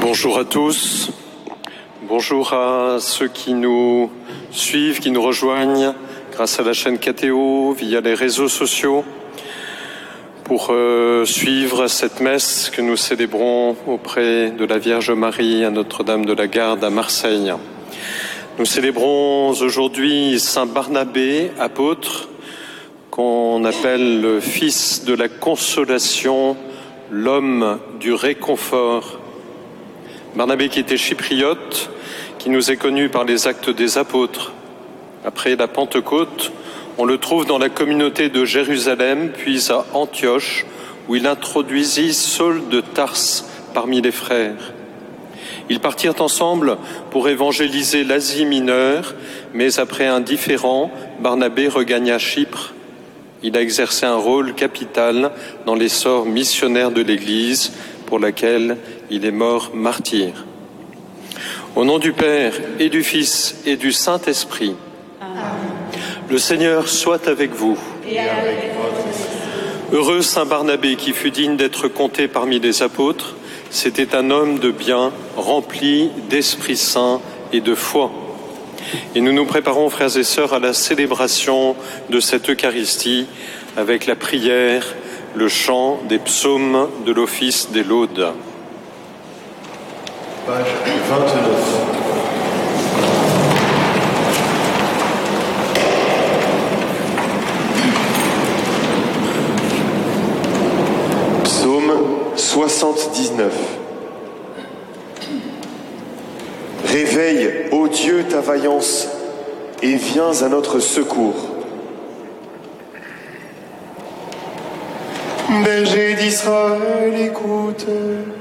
Bonjour à tous, bonjour à ceux qui nous suivent, qui nous rejoignent grâce à la chaîne KTO, via les réseaux sociaux, pour suivre cette messe que nous célébrons auprès de la Vierge Marie à Notre-Dame de la Garde à Marseille. Nous célébrons aujourd'hui Saint Barnabé, apôtre, qu'on appelle le fils de la consolation, l'homme du réconfort. Barnabé qui était chypriote, qui nous est connu par les actes des apôtres. Après la Pentecôte, on le trouve dans la communauté de Jérusalem, puis à Antioche, où il introduisit Saul de Tarse parmi les frères. Ils partirent ensemble pour évangéliser l'Asie mineure, mais après un différend, Barnabé regagna Chypre. Il a exercé un rôle capital dans l'essor missionnaire de l'Église, pour laquelle il est mort martyr. Au nom du Père et du Fils et du Saint-Esprit, Amen. Le Seigneur soit avec vous. Et avec votre esprit. Heureux Saint Barnabé qui fut digne d'être compté parmi les apôtres, c'était un homme de bien, rempli d'Esprit Saint et de foi. Et nous nous préparons, frères et sœurs, à la célébration de cette Eucharistie avec la prière, le chant des psaumes de l'office des laudes. Page 29. Psaume 79. Réveille, ô Dieu, ta vaillance, et viens à notre secours. Berger d'Israël, écoute.